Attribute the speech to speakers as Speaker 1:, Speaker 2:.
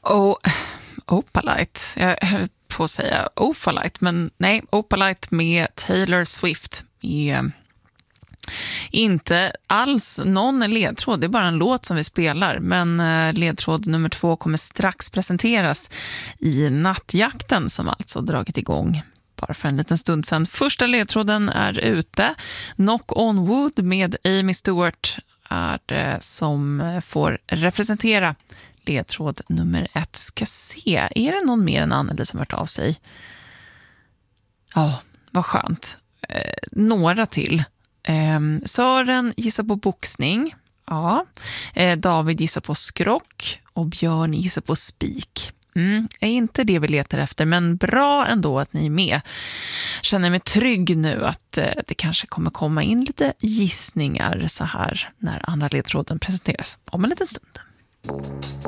Speaker 1: Opalite. Jag höll på att säga Opalite, men nej, Opalite med Taylor Swift är inte alls någon ledtråd. Det är bara en låt som vi spelar, men ledtråd nummer 2 kommer strax presenteras i nattjakten som alltså dragit igång bara för en liten stund sedan. Första ledtråden är ute. Knock on Wood med Amy Stewart är det som får representera ledtråd nummer 1. Ska se, är det någon mer än Anneli som har hört av sig? Ja, vad skönt. Några till. Sören gissar på boxning. Ja. David gissar på skrock och Björn gissar på spik. Är inte det vi letar efter, men bra ändå att ni är med. Känner mig trygg nu att det kanske kommer komma in lite gissningar så här när andra ledtråden presenteras om en liten stund.